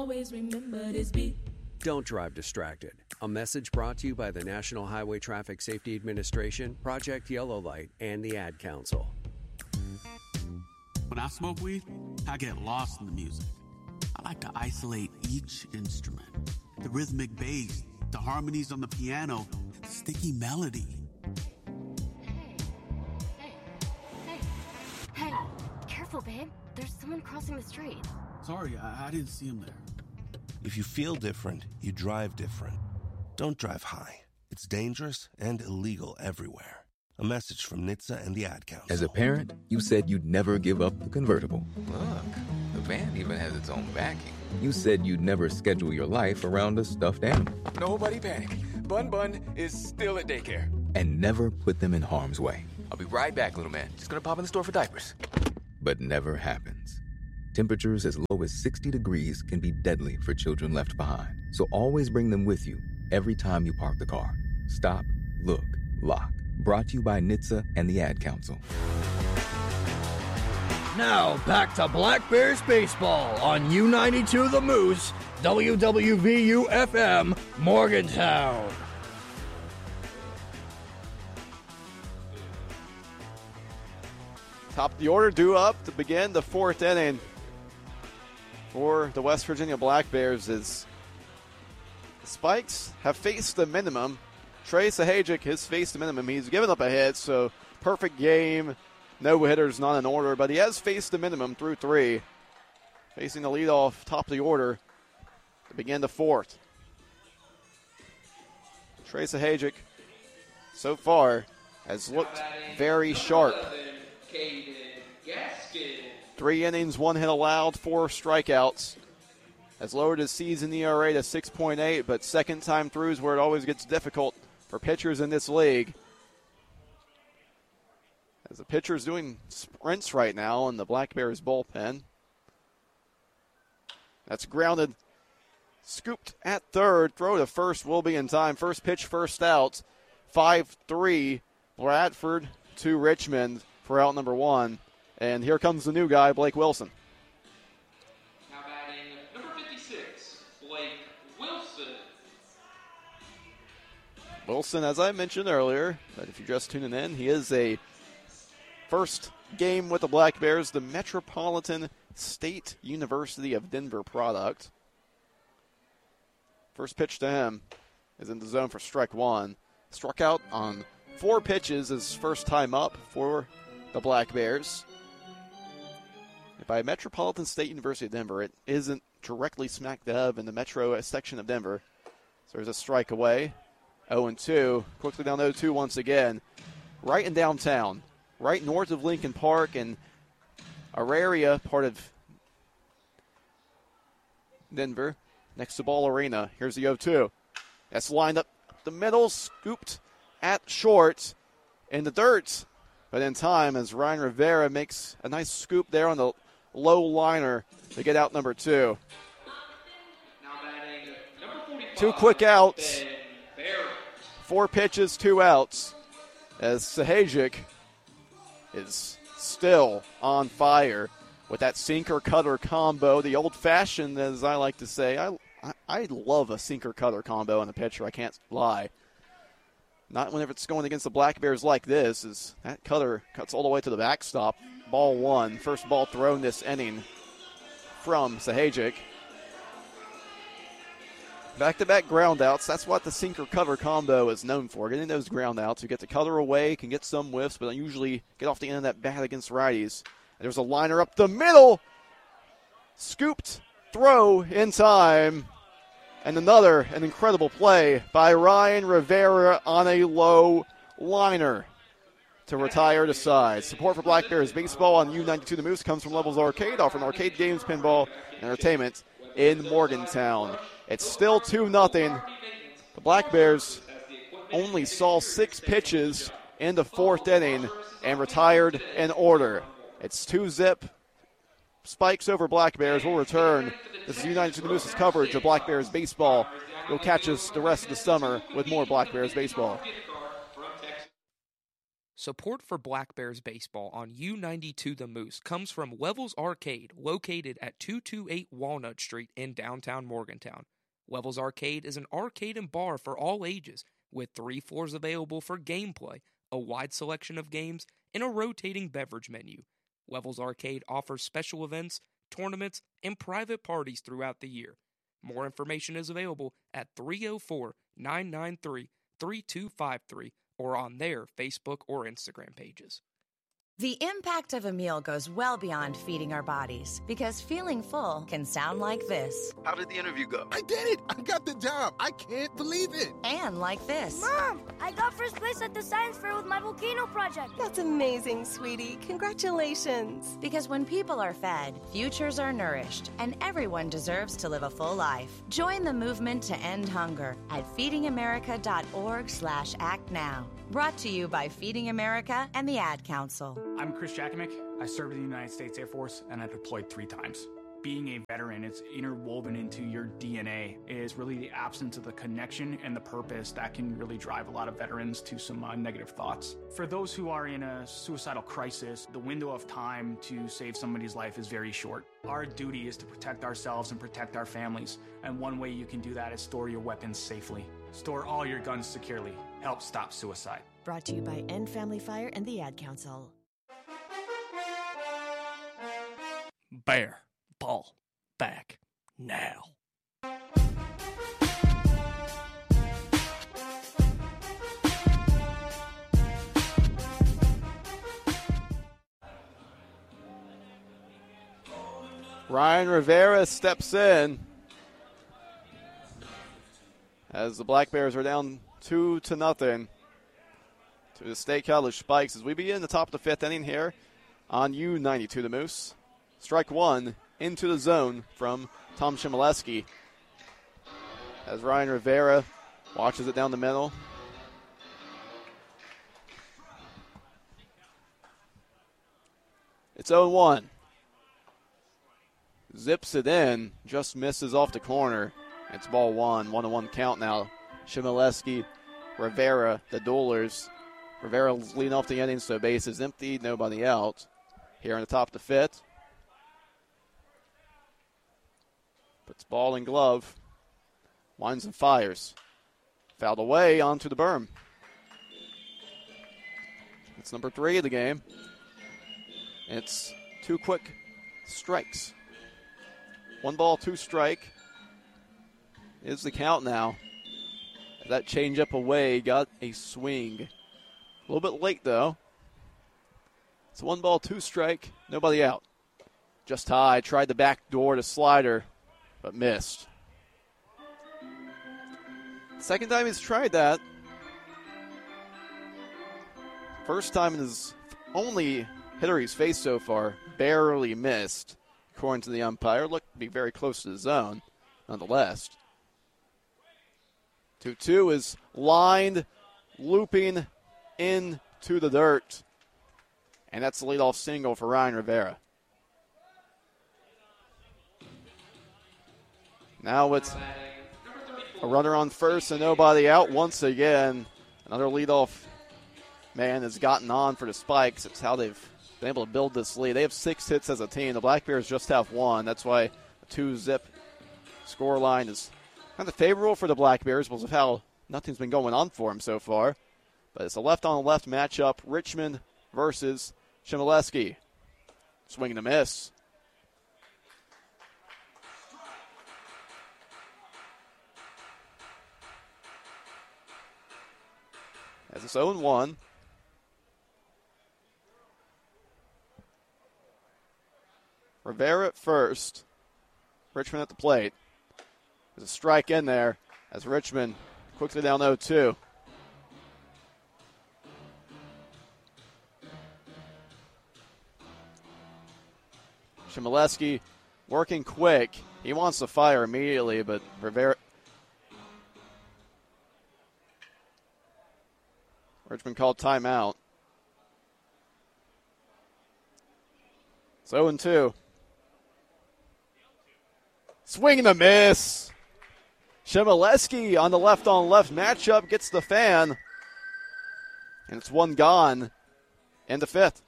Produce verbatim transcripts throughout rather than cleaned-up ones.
Always remember this beat. Don't drive distracted. A message brought to you by the National Highway Traffic Safety Administration, Project Yellow Light, and the Ad Council. When I smoke weed, I get lost in the music. I like to isolate each instrument. The rhythmic bass, the harmonies on the piano, the sticky melody. Hey, hey, hey, hey, careful, babe. There's someone crossing the street. Sorry, I, I didn't see him there. If you feel different, you drive different. Don't drive high. It's dangerous and illegal everywhere. A message from N H T S A and the Ad Council. As a parent, you said you'd never give up the convertible. Look, the van even has its own backing. You said you'd never schedule your life around a stuffed animal. Nobody panic. Bun Bun is still at daycare. And never put them in harm's way. I'll be right back, little man. Just gonna pop in the store for diapers. But never happens. Temperatures as low as sixty degrees can be deadly for children left behind. So always bring them with you every time you park the car. Stop, look, lock. Brought to you by N H T S A and the Ad Council. Now back to Black Bears baseball on U ninety-two The Moose, W W V U F M, Morgantown. Top of the order due up to begin the fourth inning for the West Virginia Black Bears as the Spikes have faced the minimum. Trey Sahajic has faced the minimum. He's given up a hit, so perfect game. No hitters, not in order, but he has faced the minimum through three. Facing the leadoff top of the order to begin the fourth. Trey Sahajic so far has looked very sharp. Three innings, one hit allowed, four strikeouts. Has lowered his season E R A to six point eight, but second time through is where it always gets difficult for pitchers in this league. As the pitcher's doing sprints right now in the Black Bears bullpen. That's grounded. Scooped at third. Throw to first will be in time. First pitch, first out. five three. Bradford to Richmond for out number one. And here comes the new guy, Blake Wilson. Now batting number fifty-six, Blake Wilson. Wilson, as I mentioned earlier, but if you're just tuning in, he is a first game with the Black Bears, the Metropolitan State University of Denver product. First pitch to him is in the zone for strike one. Struck out on four pitches his first time up for the Black Bears. By Metropolitan State University of Denver, it isn't directly smack dab in the metro section of Denver. So there's a strike away. oh and two. Quickly down oh two once again. Right in downtown. Right north of Lincoln Park and Auraria, part of Denver, next to Ball Arena. Here's the oh two. That's lined up the middle, scooped at short in the dirt. But in time, as Ryan Rivera makes a nice scoop there on the low liner to get out number two. Two quick outs. Four pitches, two outs. As Sahajic is still on fire with that sinker-cutter combo. The old-fashioned, as I like to say. I, I, I love a sinker-cutter combo in a pitcher. I can't lie. Not whenever it's going against the Black Bears like this, as that cutter cuts all the way to the backstop. Ball one. First ball thrown this inning from Sahajic. Back-to-back groundouts. That's what the sinker-cutter combo is known for. Getting those groundouts. You get the cutter away, can get some whiffs, but usually get off the end of that bat against righties. And there's a liner up the middle. Scooped throw in time. And another, an incredible play by Ryan Rivera on a low liner to retire to side. Support for Black Bears baseball on U ninety-two The Moose comes from Levels Arcade, offering arcade games, pinball, and entertainment in Morgantown. It's still two nothing. The Black Bears only saw six pitches in the fourth inning and retired in order. It's two zip. Spikes over Black Bears will return. This is U ninety-two The Moose's coverage of Black Bears baseball. You'll catch us the rest of the summer with more Black Bears baseball. Support for Black Bears baseball on U ninety-two The Moose comes from Levels Arcade, located at two twenty-eight Walnut Street in downtown Morgantown. Levels Arcade is an arcade and bar for all ages, with three floors available for gameplay, a wide selection of games, and a rotating beverage menu. Levels Arcade offers special events, tournaments, and private parties throughout the year. More information is available at three oh four, nine nine three, three two five three or on their Facebook or Instagram pages. The impact of a meal goes well beyond feeding our bodies, because feeling full can sound like this. How did the interview go? I did it! I got the job! I can't believe it! And like this. Mom, I got first place at the science fair with my volcano project. That's amazing, sweetie. Congratulations. Because when people are fed, futures are nourished, and everyone deserves to live a full life. Join the movement to end hunger at feedingamerica.org slash act now. Brought to you by Feeding America and the Ad Council. I'm Chris Jakimick. I served in the United States Air Force, and I deployed three times. Being a veteran, it's interwoven into your D N A. It is really the absence of the connection and the purpose that can really drive a lot of veterans to some uh, negative thoughts. For those who are in a suicidal crisis, the window of time to save somebody's life is very short. Our duty is to protect ourselves and protect our families, and one way you can do that is store your weapons safely. Store all your guns securely. Help stop suicide. Brought to you by End Family Fire and the Ad Council. Bear ball back now. Ryan Rivera steps in as the Black Bears are down two to nothing to the State College Spikes as we begin the top of the fifth inning here on U ninety-two The Moose. Strike one into the zone from Tom Chmielewski as Ryan Rivera watches it down the middle. It's oh one. Zips it in, just misses off the corner. It's ball one, one to one count now. Chmielewski, Rivera, the duelers. Rivera leading off the inning, so bases empty, nobody out. Here on the top of the fifth. Puts ball and glove. Winds and fires. Fouled away onto the berm. It's number three of the game. It's two quick strikes. One ball, two strike is the count now. That changeup away got a swing. A little bit late, though. It's one ball, two strike, nobody out. Just high, tried the back door to slider, but missed. Second time he's tried that. First time in his only hitter he's faced so far, barely missed, according to the umpire. Looked to be very close to the zone, nonetheless. two two is lined, looping into the dirt. And that's the leadoff single for Ryan Rivera. Now it's a runner on first and nobody out once again. Another leadoff man has gotten on for the Spikes. It's how they've been able to build this lead. They have six hits as a team. The Black Bears just have one. That's why a two-zip score line is kind of favorable for the Black Bears because of how nothing's been going on for them so far. But it's a left-on-left matchup, Richmond versus Chmielewski. Swing and a miss. As it's oh one. Rivera at first. Richmond at the plate. There's a strike in there as Richmond quickly down oh two. Chmielewski working quick. He wants to fire immediately, but Rivera. Richmond called timeout. It's oh two. Swing and a miss. Chmielewski on the left-on-left matchup gets the fan. And it's one gone in the fifth.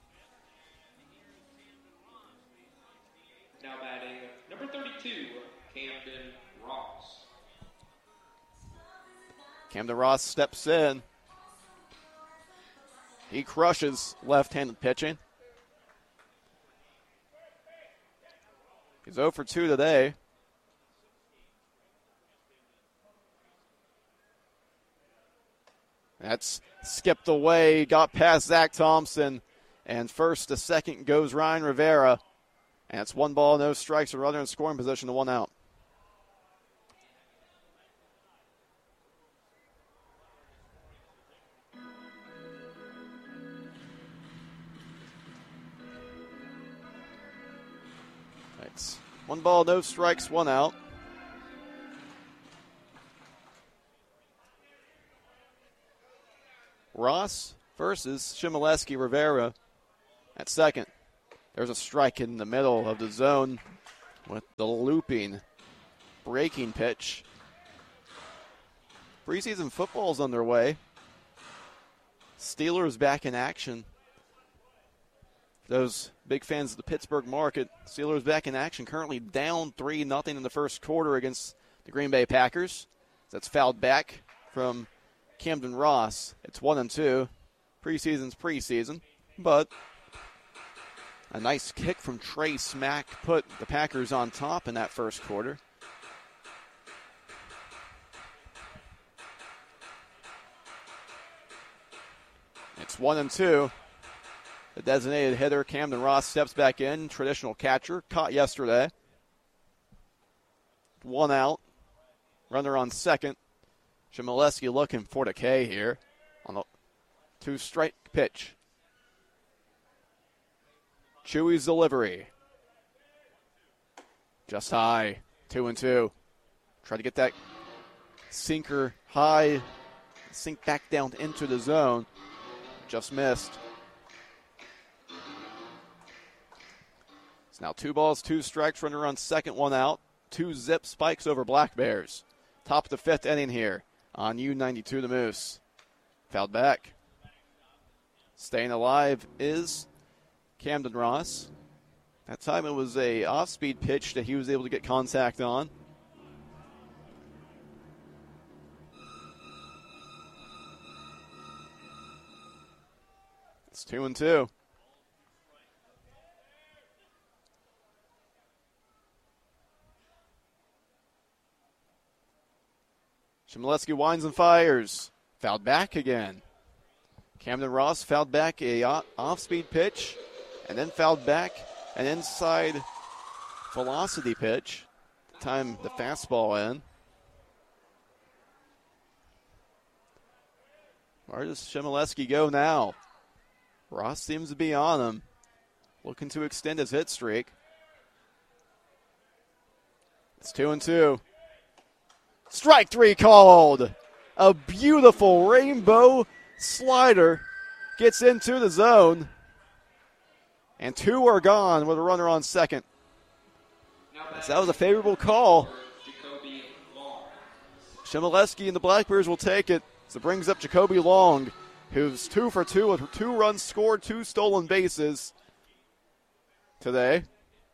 Now batting number thirty-two, Camden Ross. Camden Ross steps in. He crushes left-handed pitching. He's oh for two today. That's skipped away, got past Zach Thompson, and first to second goes Ryan Rivera. And it's one ball, no strikes, a runner in scoring position to one out. It's one ball, no strikes, one out. Ross versus Chmielewski Rivera at second. There's a strike in the middle of the zone with the looping, breaking pitch. Preseason football is underway. Steelers back in action. Those big fans of the Pittsburgh market, Steelers back in action, currently down three nothing in the first quarter against the Green Bay Packers. That's fouled back from Camden Ross. It's one and two. Preseason's preseason, but a nice kick from Trey Smack put the Packers on top in that first quarter. It's one and two. The designated hitter, Camden Ross, steps back in. Traditional catcher, caught yesterday. One out. Runner on second. Chmielewski looking for the K here on the two-strike pitch. Chewy's delivery. Just high. Two and two. Try to get that sinker high. Sink back down into the zone. Just missed. It's now two balls, two strikes. Runner on second, one out. Two zip spikes over Black Bears. Top of the fifth inning here on U ninety-two The Moose. Fouled back. Staying alive is Camden Ross. That time it was a off-speed pitch that he was able to get contact on. It's two and two. Chmielewski winds and fires. Fouled back again. Camden Ross fouled back a off-speed pitch, and then fouled back an inside velocity pitch. Time the fastball in. Where does Chmielewski go now? Ross seems to be on him, looking to extend his hit streak. It's two and two. Strike three called. A beautiful rainbow slider gets into the zone. And two are gone with a runner on second. So that was a favorable call. Chmielewski and the Blackbears will take it. So it brings up Jacoby Long, who's two for two with two runs scored, two stolen bases today.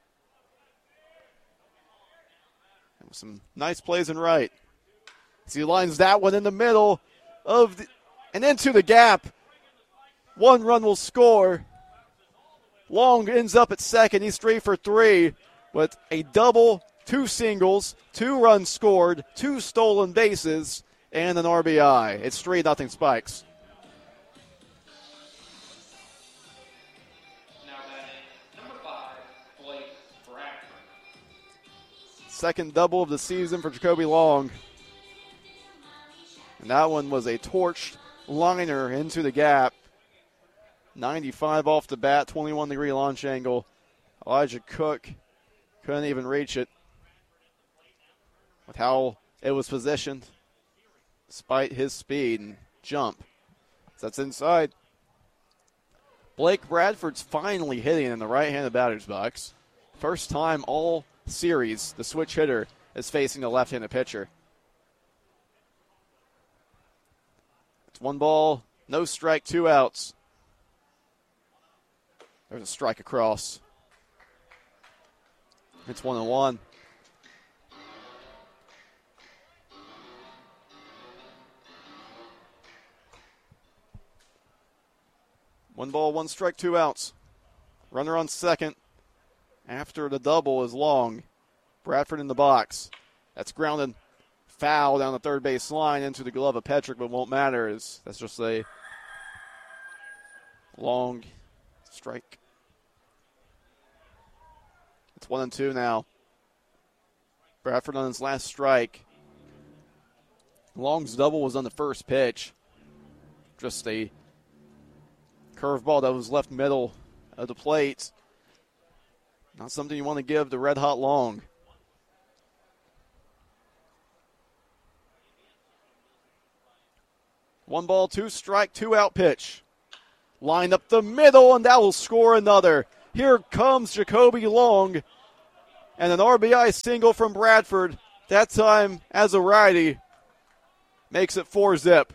And some nice plays in right. As he lines that one in the middle of the, and into the gap. One run will score. Long ends up at second. He's three for three with a double, two singles, two runs scored, two stolen bases, and an R B I. It's three nothing Spikes. Second double of the season for Jacoby Long. And that one was a torched liner into the gap. ninety-five off the bat, twenty-one degree launch angle. Elijah Cook couldn't even reach it with how it was positioned, despite his speed and jump. So that's inside. Blake Bradford's finally hitting in the right-handed batter's box. First time all series the switch hitter is facing the left-handed pitcher. It's one ball, no strike, two outs. There's a strike across. It's one and one. One ball, one strike, two outs. Runner on second. After the double is Long. Bradford in the box. That's grounded foul down the third base line into the glove of Petrick, but won't matter. As that's just a long strike. It's one and two now. Bradford on his last strike. Long's double was on the first pitch. Just a curveball that was left middle of the plate. Not something you want to give to Red Hot Long. One ball, two strike, two out pitch. Lined up the middle, and that will score another. Here comes Jacoby Long. And an R B I single from Bradford. That time as a righty. Makes it four zip.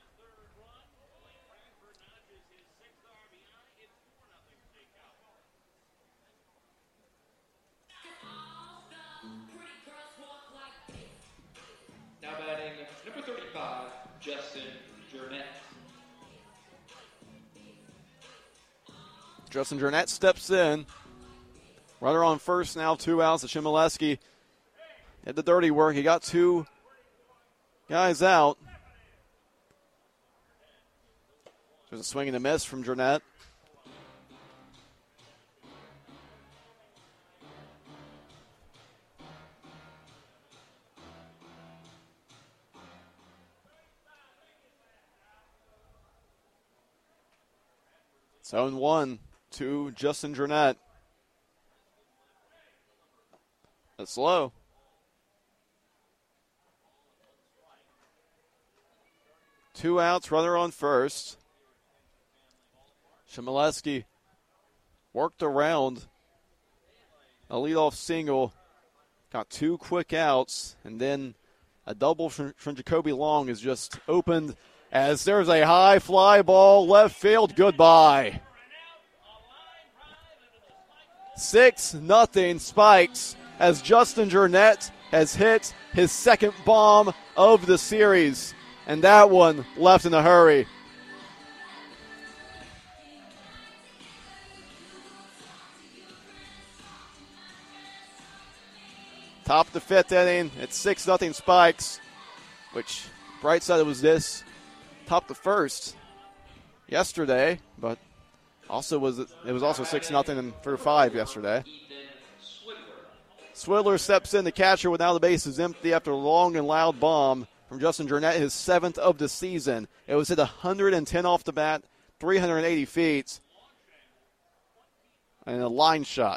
Now batting number thirty-five, Justin Jurnett. Justin Jurnett steps in. Runner on first now, two outs. Chmielewski did the dirty work. He got two guys out. There's a swing and a miss from Jurnett. It's oh one to Justin Jurnett. That's low. Two outs, runner on first. Chmielewski worked around a leadoff single, got two quick outs, and then a double from, from Jacoby Long is just opened as there's a high fly ball left field. Goodbye. Six nothing Spikes as Justin Jurnett has hit his second bomb of the series, and that one left in a hurry. Top of the fifth inning, it's six nothing Spikes, which bright side it was this. Top the first yesterday, but also was it was also six nothing through five yesterday. Swidler steps in, the catcher, with now the base is empty after a long and loud bomb from Justin Jurnett, his seventh of the season. It was hit one hundred ten off the bat, three hundred eighty feet, and a line shot.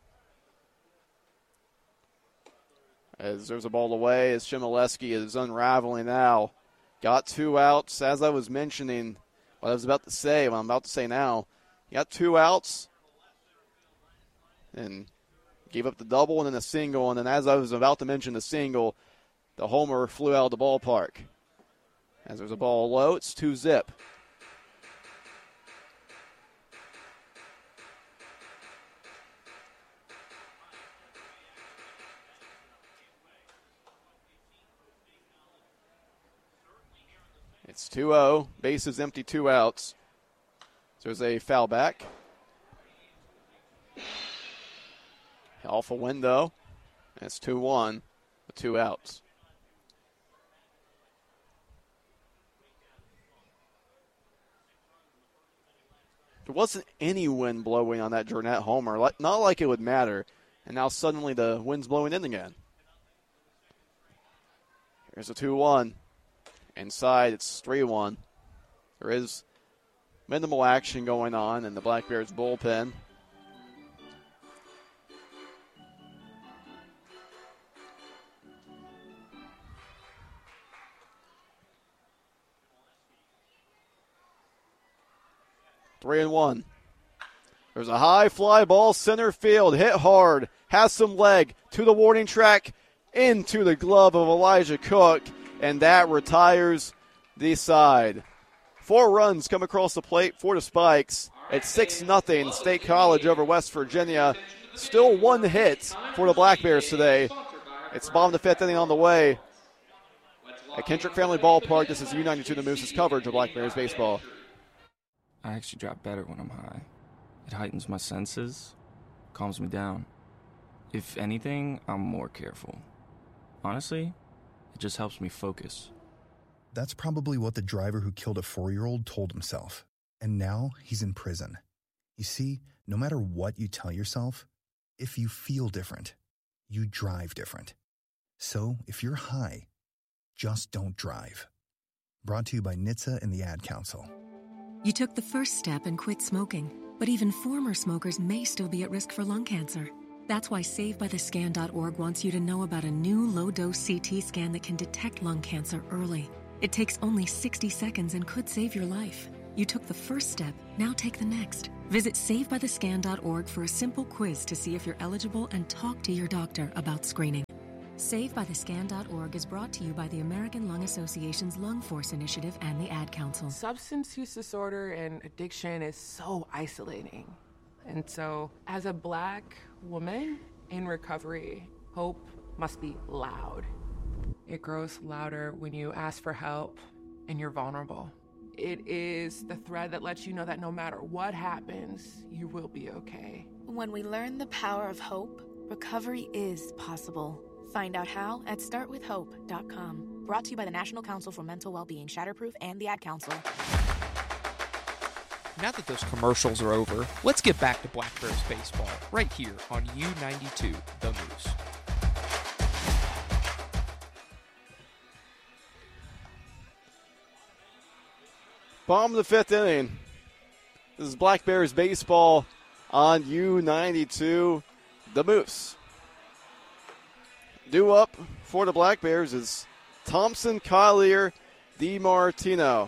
As there's a ball away, as Chmielewski is unraveling now. Got two outs, as I was mentioning, what I was about to say, what I'm about to say now. He got two outs and gave up the double and then a single. And then as I was about to mention the single, the homer flew out of the ballpark. As there's a ball low, it's two zip. It's two oh, bases empty, two outs. There's a foul back. Off a window. And it's two one with two outs. There wasn't any wind blowing on that Jurnett homer. Not like it would matter. And now suddenly the wind's blowing in again. Here's a two one. Inside, it's three one. There is minimal action going on in the Black Bears bullpen. Three and one. There's a high fly ball, center field, hit hard, has some leg to the warning track, into the glove of Elijah Cook. And that retires the side. Four runs come across the plate for the Spikes It's six nothing State College over West Virginia. Still one hit for the Black Bears today. It's bottom of the fifth inning on the way. At Kendrick Family Ballpark, this is U ninety-two The Moose's coverage of Black Bears baseball. I actually drop better when I'm high. It heightens my senses, calms me down. If anything, I'm more careful. Honestly, it just helps me focus. That's probably what the driver who killed a four-year-old told himself. And now he's in prison. You see, no matter what you tell yourself, if you feel different, you drive different. So if you're high, just don't drive. Brought to you by N H T S A and the Ad Council. You took the first step and quit smoking, but even former smokers may still be at risk for lung cancer. That's why Save By The Scan dot org wants you to know about a new low-dose C T scan that can detect lung cancer early. It takes only sixty seconds and could save your life. You took the first step, now take the next. Visit Save By The Scan dot org for a simple quiz to see if you're eligible and talk to your doctor about screening. Save By The Scan dot org is brought to you by the American Lung Association's Lung Force Initiative and the Ad Council. Substance use disorder and addiction is so isolating. And so, as a Black woman in recovery, hope must be loud. It grows louder when you ask for help and you're vulnerable. It is the thread that lets you know that no matter what happens, you will be okay. When we learn the power of hope, recovery is possible. Find out how at start with hope dot com. Brought to you by the National Council for Mental Wellbeing, Shatterproof, and the Ad Council. Now that those commercials are over, let's get back to Black Bears baseball right here on U ninety-two The Moose. Bottom of the fifth inning. This is Black Bears baseball on U ninety-two The Moose. Due up for the Black Bears is Thompson, Collier, DiMartino.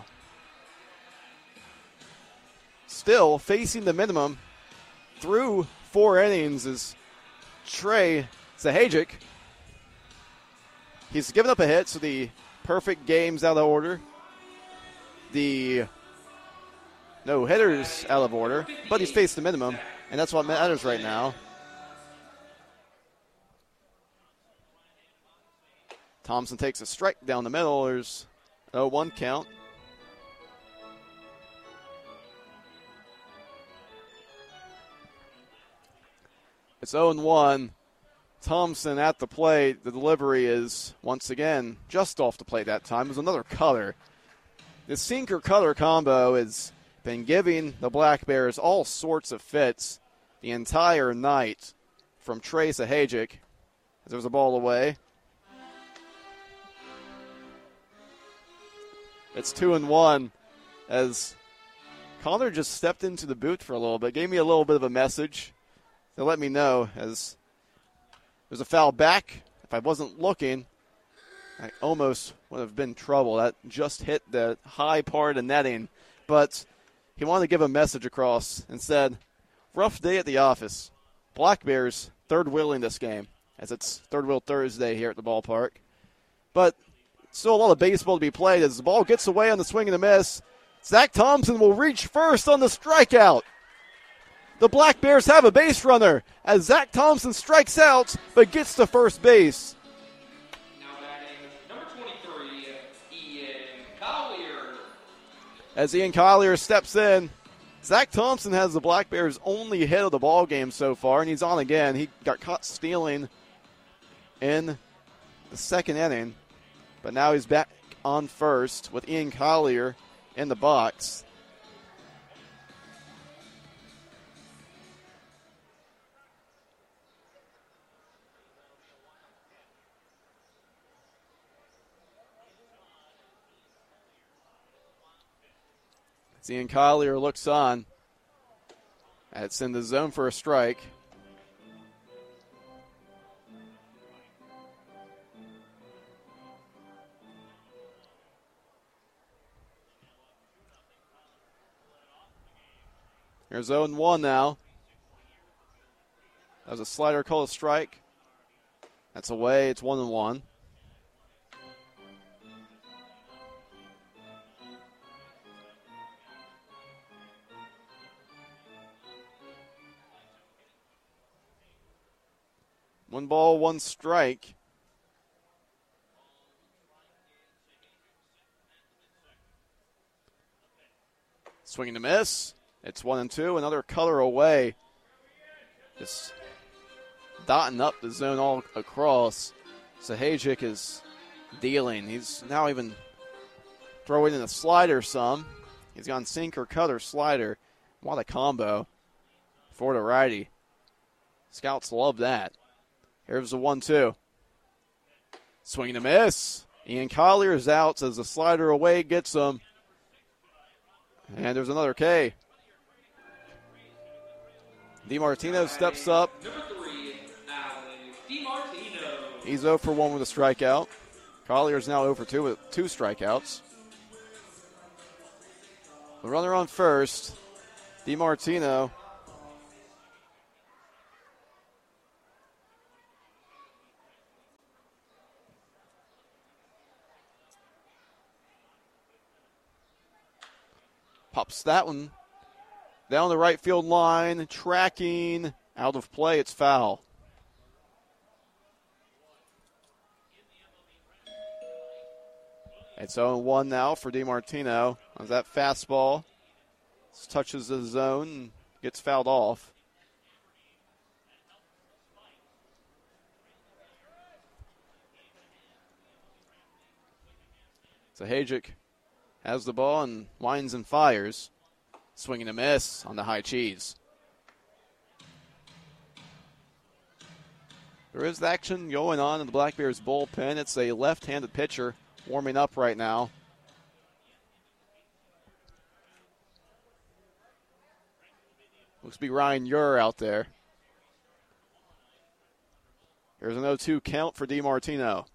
Still facing the minimum through four innings is Trey Zahajic. He's given up a hit, so the perfect game's out of order. The no hitters out of order, but he's faced the minimum, and that's what matters right now. Thompson takes a strike down the middle. There's oh one count. It's oh one. Thompson at the plate. The delivery is, once again, just off the plate that time. It was another cutter. The sinker-cutter combo has been giving the Black Bears all sorts of fits the entire night from Trey Zahajic. As there was a ball away. It's two and one as Connor just stepped into the booth for a little bit. Gave me a little bit of a message to let me know as there's a foul back. If I wasn't looking, I almost would have been in trouble. That just hit the high part of netting. But he wanted to give a message across and said, rough day at the office. Black Bears third wheeling this game as it's third wheel Thursday here at the ballpark. But still a lot of baseball to be played as the ball gets away on the swing and a miss. Zach Thompson will reach first on the strikeout. The Black Bears have a base runner as Zach Thompson strikes out but gets to first base. Now batting number twenty-three, Ian Collier. As Ian Collier steps in, Zach Thompson has the Black Bears' only hit of the ball game so far, and he's on again. He got caught stealing in the second inning. But now he's back on first with Ian Collier in the box. As Ian Collier looks on. It's in the zone for a strike. Here's oh one now. That was a slider called a strike. That's away. It's one and one. One ball, one strike. Swinging to miss. It's one and two. Another color away. Just dotting up the zone all across. Sahajic is dealing. He's now even throwing in a slider some. He's gone sinker, cutter, slider. What a combo for the righty. Scouts love that. Here's the one two. Swinging to miss. Ian Collier is out as the slider away gets him. And there's another K. DiMartino steps up. Number three, Alan DiMartino. He's zero for one with a strikeout. Collier's now zero for two with two strikeouts. The runner on first, DiMartino. Pops that one down the right field line, tracking, out of play, it's foul. It's oh one now for DiMartino. As that fastball touches the zone and gets fouled off. Sahajic has the ball and winds and fires. Swinging a miss on the high cheese. There is action going on in the Black Bears bullpen. It's a left-handed pitcher warming up right now. Looks to be Ryan Ure out there. Here's an oh two count for DiMartino.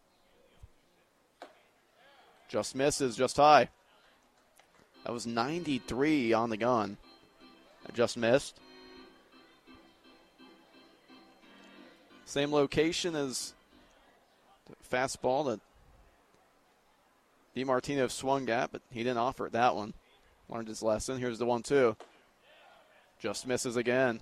Just misses, just high. That was ninety-three on the gun. I just missed. Same location as the fastball that DiMartino swung at, but he didn't offer it that one. Learned his lesson. Here's the one two. Just misses again.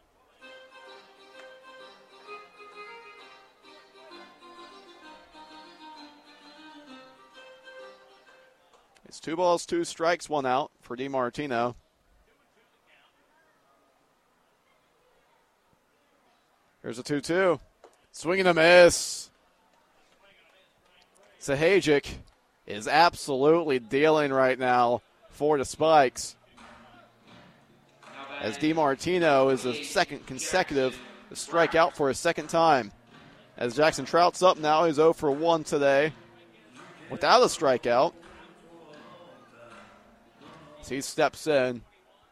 It's two balls, two strikes, one out for DiMartino. Here's a two two. Swinging a miss. Sahajic is absolutely dealing right now for the Spikes. As DiMartino is the second consecutive to strike out for a second time. As Jackson Trout's up now, he's oh for one today without a strikeout. So he steps in.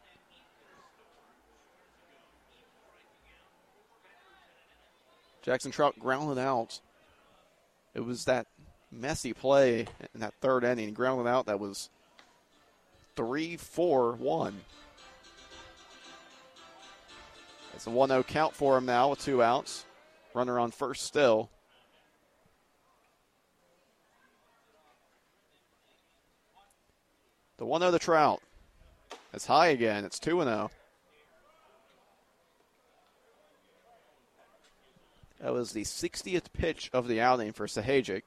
Jackson Trout grounded out. It was that messy play in that third inning, grounded out, that was three four one. It's a one oh count for him now with two outs. Runner on first still. The one oh to Trout. It's high again. It's two and oh. That was the sixtieth pitch of the outing for Sahajic.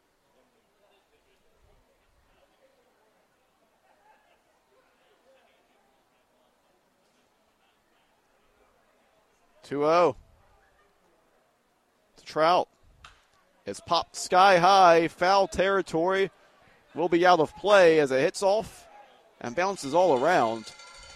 two oh. To Trout. It's popped sky high. Foul territory. Will be out of play as it hits off and bounces all around.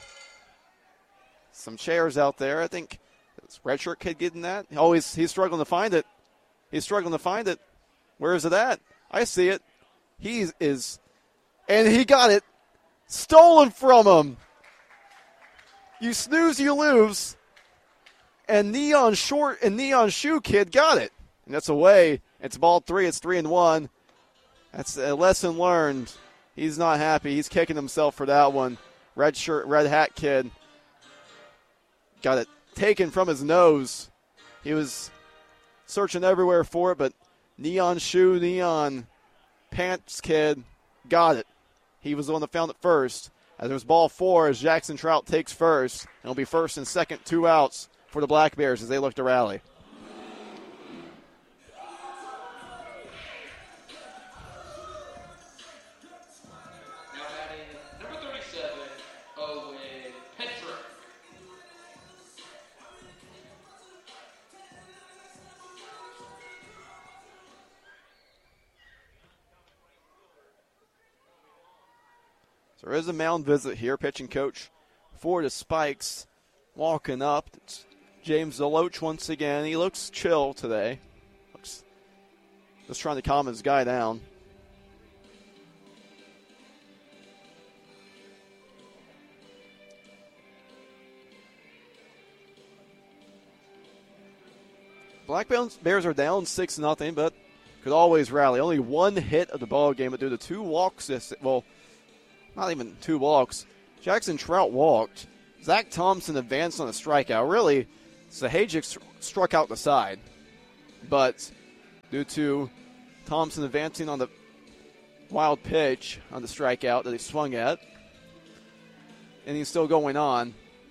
Some chairs out there. I think this redshirt kid getting that. Oh, he's, he's struggling to find it. He's struggling to find it. Where is it at? I see it. He is, and he got it. Stolen from him. You snooze, you lose. And Neon Short and Neon Shoe Kid got it. And that's away. It's ball three. It's three and one. That's a lesson learned. He's not happy. He's kicking himself for that one. Red shirt, red hat kid got it taken from his nose. He was searching everywhere for it, but Neon Shoe, Neon Pants kid got it. He was the one that found it first. As there's ball four as Jackson Trout takes first. It'll be first and second, two outs for the Black Bears as they look to rally. So there is a mound visit here. Pitching coach for the Spikes walking up. It's James Deloach once again. He looks chill today. Looks just trying to calm his guy down. Black Bears are down six nothing, but could always rally. Only one hit of the ball game, but due to two walks, this, well, not even two walks. Jackson Trout walked. Zach Thompson advanced on a strikeout. Really, Sahajic struck out the side. But due to Thompson advancing on the wild pitch on the strikeout that he swung at, and he's still going on.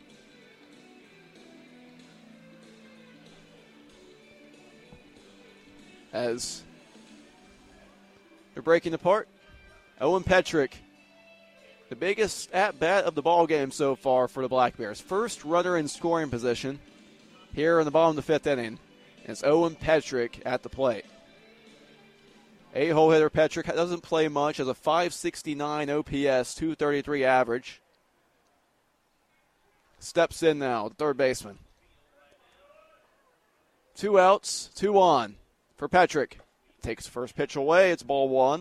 As they're breaking apart, Owen Petrick, the biggest at-bat of the ball game so far for the Black Bears. First runner in scoring position here in the bottom of the fifth inning. And it's Owen Petrick at the plate. Eight-hole hitter Petrick doesn't play much, has a five sixty-nine O P S, two thirty-three average. Steps in now, the third baseman. Two outs, two on for Petrick. Takes the first pitch away. It's ball one.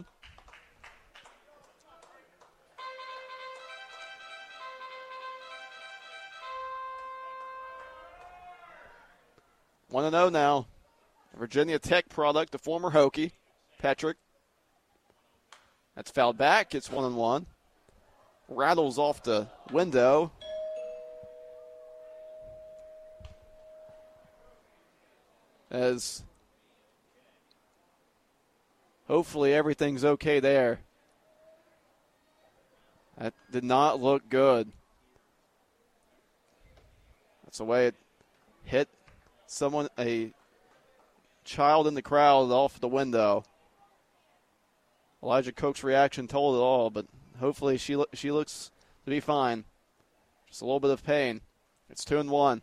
one and oh now. Virginia Tech product, the former Hokie, Petrick. That's fouled back. It's one and one. Rattles off the window. As hopefully everything's okay there. That did not look good. That's the way it hit someone, a child in the crowd off the window. Elijah Cook's reaction told it all, but hopefully she lo- she looks to be fine. Just a little bit of pain. It's two and one.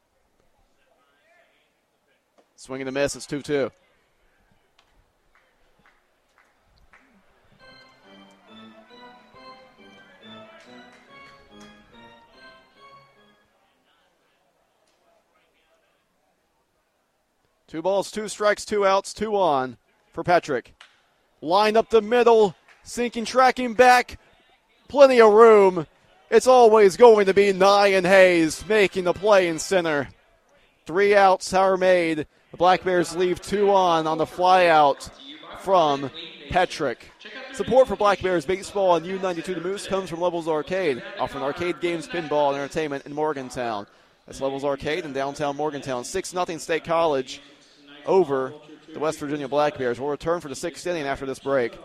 Swing and a miss. It's two two. Two balls, two strikes, two outs, two on for Petrick. Line up the middle, sinking, tracking back, plenty of room. It's always going to be Nyan Hayes making the play in center. Three outs are made. The Black Bears leave two on on the fly out from Petrick. Support for Black Bears baseball on U ninety-two The Moose comes from Levels Arcade, offering arcade games, pinball, and entertainment in Morgantown. That's Levels Arcade in downtown Morgantown. six nothing State College over the West Virginia Black Bears. We'll return for the sixth inning after this break.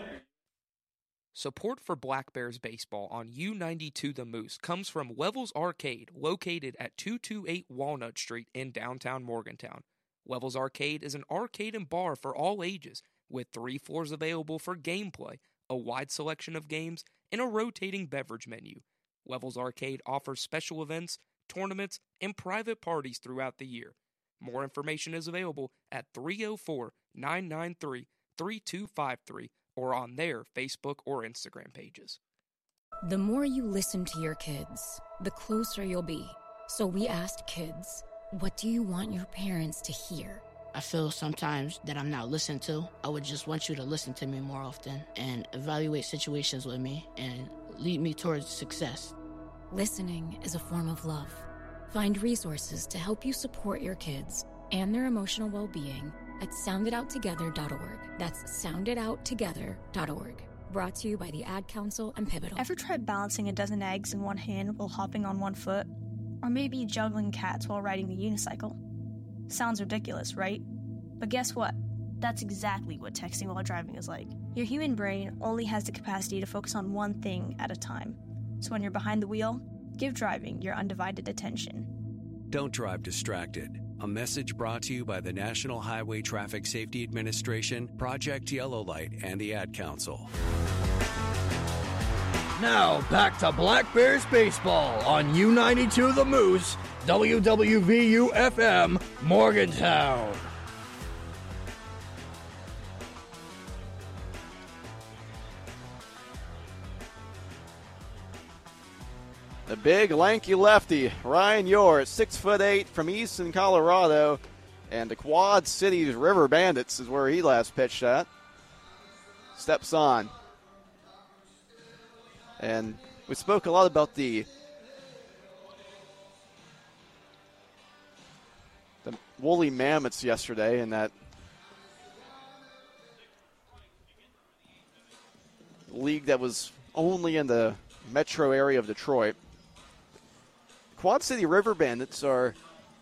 Support for Black Bears baseball on U ninety-two The Moose comes from Levels Arcade, located at two twenty-eight Walnut Street in downtown Morgantown. Levels Arcade is an arcade and bar for all ages, with three floors available for gameplay, a wide selection of games, and a rotating beverage menu. Levels Arcade offers special events, tournaments, and private parties throughout the year. More information is available at three oh four, nine nine three, three two five three or on their Facebook or Instagram pages. The more you listen to your kids, the closer you'll be. So we asked kids, what do you want your parents to hear? I feel sometimes that I'm not listened to. I would just want you to listen to me more often and evaluate situations with me and lead me towards success. Listening is a form of love. Find resources to help you support your kids and their emotional well-being at sound it out together dot org. That's sound it out together dot org. Brought to you by the Ad Council and Pivotal. Ever tried balancing a dozen eggs in one hand while hopping on one foot? Or maybe juggling cats while riding a unicycle? Sounds ridiculous, right? But guess what? That's exactly what texting while driving is like. Your human brain only has the capacity to focus on one thing at a time. So when you're behind the wheel, give driving your undivided attention. Don't drive distracted. A message brought to you by the National Highway Traffic Safety Administration, Project Yellow Light, and the Ad Council. Now back to Black Bears baseball on U ninety-two The Moose, W W V U F M, Morgantown. The big, lanky lefty, Ryan Yore, six foot eight from Easton, Colorado. And the Quad Cities River Bandits is where he last pitched at. Steps on. And we spoke a lot about the the Woolly Mammoths yesterday, and that league that was only in the metro area of Detroit. Quad City River Bandits are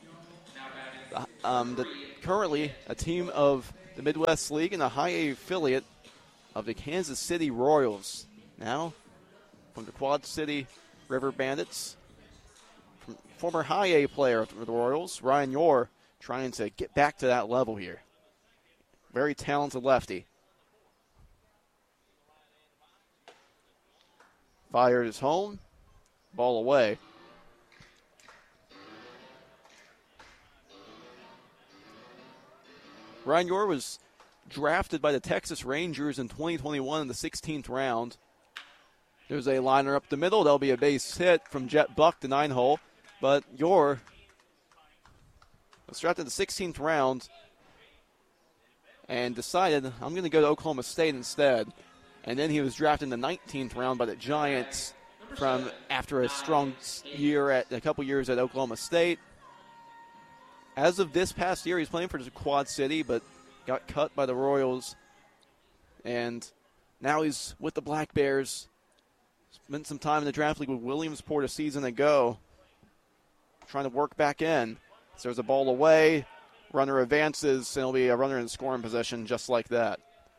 um, the, currently a team of the Midwest League and a high A affiliate of the Kansas City Royals. Now, from the Quad City River Bandits, from former high A player for the Royals, Ryan Yore, trying to get back to that level here. Very talented lefty. Fires home, ball away. Ryan Yore was drafted by the Texas Rangers in twenty twenty-one in the sixteenth round. There's a liner up the middle. There'll be a base hit from Jet Buck, the nine hole. But Yore was drafted in the sixteenth round and decided, I'm going to go to Oklahoma State instead. And then he was drafted in the nineteenth round by the Giants from after a strong year at a couple years at Oklahoma State. As of this past year, he's playing for the Quad City, but got cut by the Royals. And now he's with the Black Bears. Spent some time in the draft league with Williamsport a season ago, trying to work back in. So there's a ball away. Runner advances, and it'll be a runner in scoring position just like that.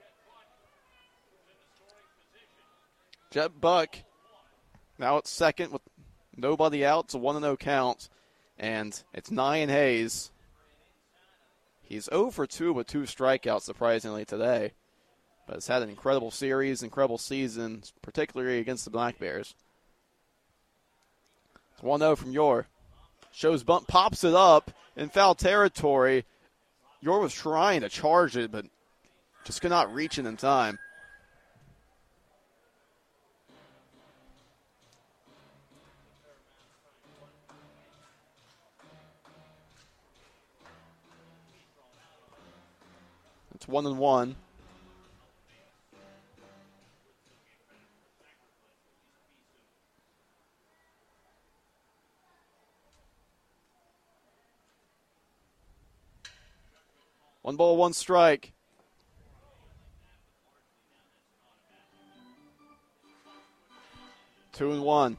Jet Buck now at second with nobody out. It's a one and oh count. And it's Nyan Hayes. He's oh for two with two strikeouts, surprisingly, today. But has had an incredible series, incredible season, particularly against the Black Bears. It's one oh from Yore. Shows bunt, pops it up in foul territory. Yore was trying to charge it, but just could not reach it in time. It's one and one. One ball, one strike. Two and one.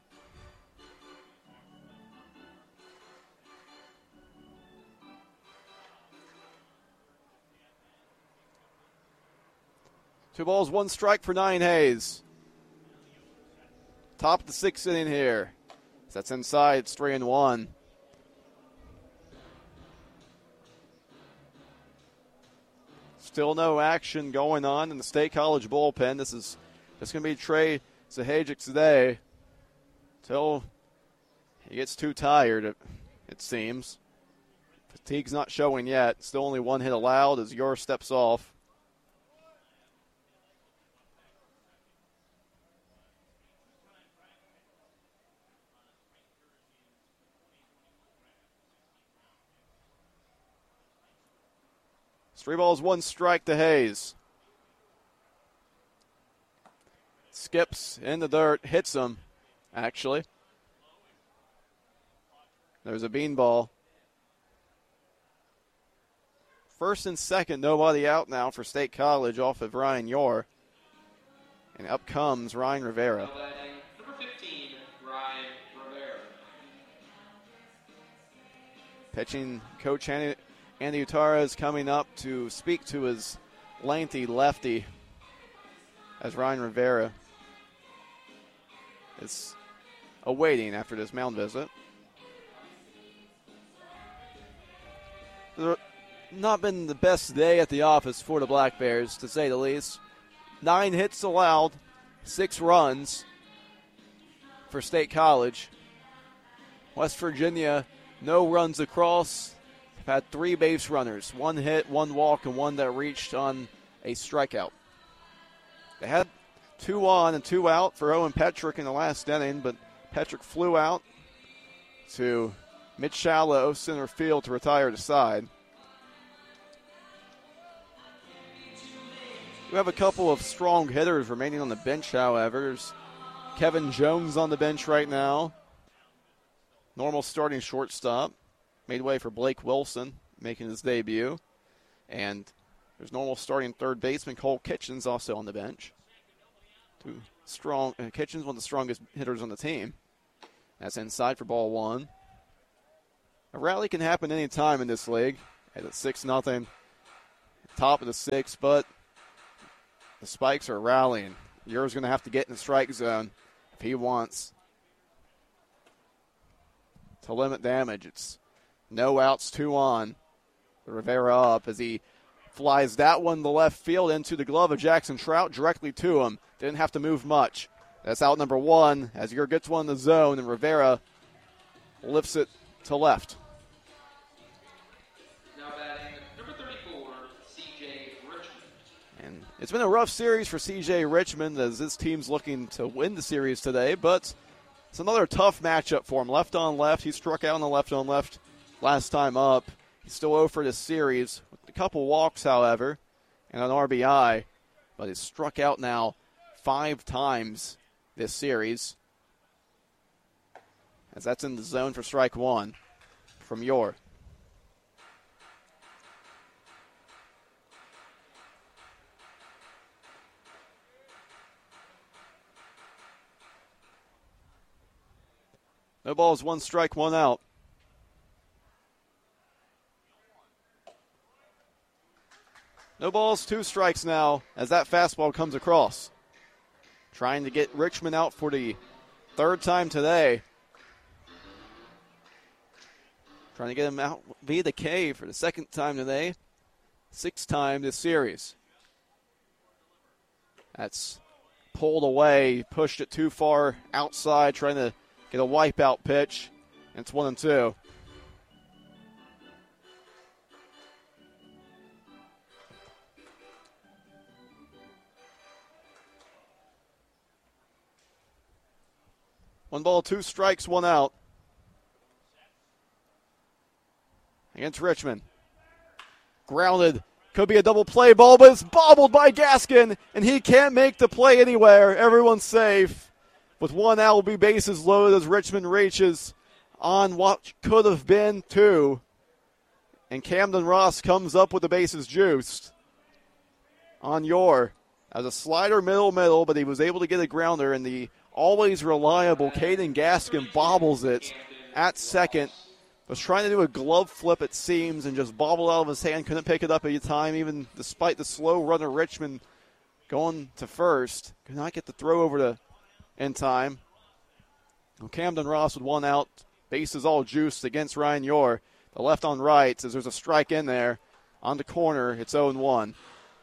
Two balls, one strike for Nyan Hayes. Top of the sixth inning here. That's inside. It's three and one. Still no action going on in the State College bullpen. This is just going to be Trey Zahajic today until he gets too tired, it, it seems. Fatigue's not showing yet. Still only one hit allowed as Yore steps off. Three balls, one strike to Hayes. Skips in the dirt, hits him, actually. There's a beanball. First and second, nobody out now for State College off of Ryan Yore. And up comes Ryan Rivera. Number fifteen, Ryan Rivera. Pitching coach Andy, Andy Utara is coming up to speak to his lengthy lefty as Ryan Rivera is awaiting after this mound visit. Not been the best day at the office for the Black Bears, to say the least. Nine hits allowed, six runs for State College. West Virginia, no runs across. Had three base runners, one hit, one walk, and one that reached on a strikeout. They had two on and two out for Owen Petrick in the last inning, but Petrick flew out to mid-shallow center field to retire to side. We have a couple of strong hitters remaining on the bench, however. There's Kevin Jones on the bench right now. Normal starting shortstop. Made way for Blake Wilson, making his debut. And there's normal starting third baseman Cole Kitchens also on the bench. Two strong, uh, Kitchens, one of the strongest hitters on the team. That's inside for ball one. A rally can happen any time in this league. At six nothing, top of the sixth, but the Spikes are rallying. Ura's going to have to get in the strike zone if he wants to limit damage. It's no outs, two on. Rivera up as he flies that one to left field into the glove of Jackson Trout directly to him. Didn't have to move much. That's out number one as Ura gets one in the zone, and Rivera lifts it to left. Now batting number thirty-four, C J Richmond. And it's been a rough series for C J Richmond as this team's looking to win the series today, but it's another tough matchup for him. Left on left. He struck out on the left on left last time up. He's still oh for this series with a couple walks, however, and an R B I, but he's struck out now five times this series, as that's in the zone for strike one from Ure. No balls, one strike, one out. No balls, two strikes now as that fastball comes across. Trying to get Richmond out for the third time today. Trying to get him out via the K for the second time today. Sixth time this series. That's pulled away, pushed it too far outside, trying to get a wipeout pitch. And it's one and two. One ball, two strikes, one out. Against Richmond. Grounded. Could be a double play ball, but it's bobbled by Gaskin, and he can't make the play anywhere. Everyone's safe. With one out, will be bases loaded as Richmond reaches on what could have been two. And Camden Ross comes up with the bases juiced on Ure. As a slider middle middle, but he was able to get a grounder, and the always reliable Caden Gaskin bobbles it at second. Was trying to do a glove flip, it seems, and just bobbled out of his hand. Couldn't pick it up at time, even despite the slow runner Richmond going to first. Could not get the throw over to in time. Well, Camden Ross with one out. Bases all juiced against Ryan Ure. The left on right says there's a strike in there. On the corner, it's oh and one.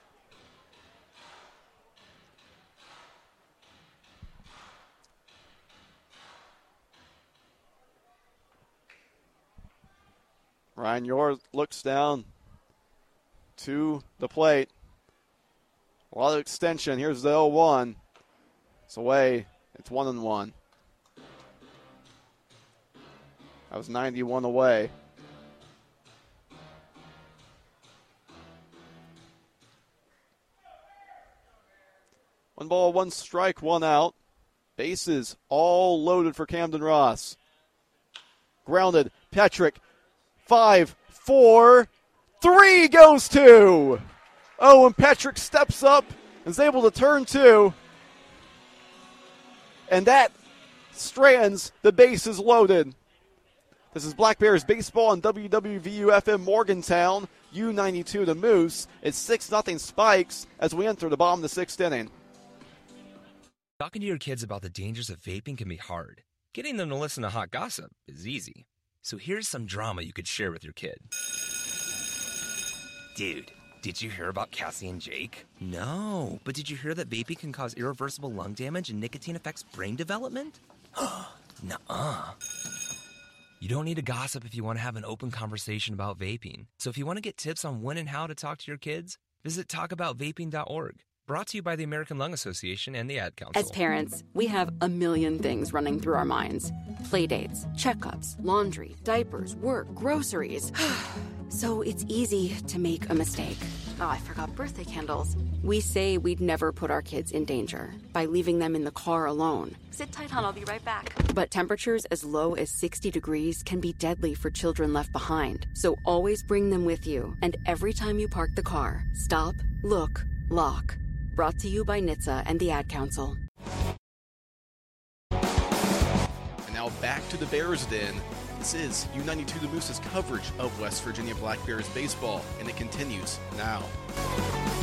Ryan Ure looks down to the plate. A lot of extension. Here's the oh one. It's away. It's one and one. That was ninety-one away. One ball, one strike, one out. Bases all loaded for Camden Ross. Grounded. Petrick. Five, four, three goes to. Oh, and Petrick steps up and is able to turn two. And that strands the bases loaded. This is Black Bears baseball on W W V U F M Morgantown. U ninety-two the Moose. It's six nothing Spikes as we enter the bottom of the sixth inning. Talking to your kids about the dangers of vaping can be hard. Getting them to listen to hot gossip is easy. So here's some drama you could share with your kid. Dude, did you hear about Cassie and Jake? No, but did you hear that vaping can cause irreversible lung damage and nicotine affects brain development? Nuh-uh. You don't need to gossip if you want to have an open conversation about vaping. So if you want to get tips on when and how to talk to your kids, visit talk about vaping dot org. brought to you by the American Lung Association and the Ad Council. As parents, we have a million things running through our minds. Playdates, checkups, laundry, diapers, work, groceries. So it's easy to make a mistake. Oh, I forgot birthday candles. We say we'd never put our kids in danger by leaving them in the car alone. Sit tight, hon. I'll be right back. But temperatures as low as sixty degrees can be deadly for children left behind. So always bring them with you. And every time you park the car, stop, look, lock. Brought to you by N H T S A and the Ad Council. And now back to the Bears Den. This is U ninety-two The Moose's coverage of West Virginia Black Bears baseball, and it continues now.